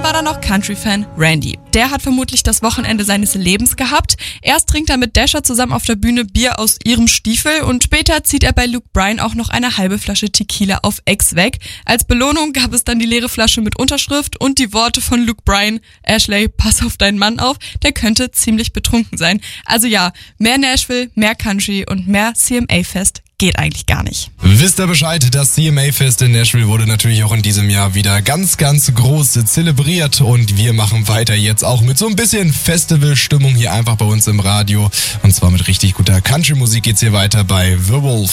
war da noch Country-Fan Randy. Der hat vermutlich das Wochenende seines Lebens gehabt. Erst trinkt er mit Dasher zusammen auf der Bühne Bier aus ihrem Stiefel und später zieht er bei Luke Bryan auch noch eine halbe Flasche Tequila auf Ex weg. Als Belohnung gab es dann die leere Flasche mit Unterschrift und die Worte von Luke Bryan: Ashley, pass auf deinen Mann auf, der könnte ziemlich betrunken sein. Also ja, mehr Nashville, mehr Country und mehr CMA-Fest geht eigentlich gar nicht. Wisst ihr Bescheid, das CMA-Fest in Nashville wurde natürlich auch in diesem Jahr wieder ganz, ganz groß zelebriert und wir machen weiter jetzt auch mit so ein bisschen Festivalstimmung hier einfach bei uns im Radio und zwar mit richtig guter Country-Musik geht's hier weiter bei The Wolf.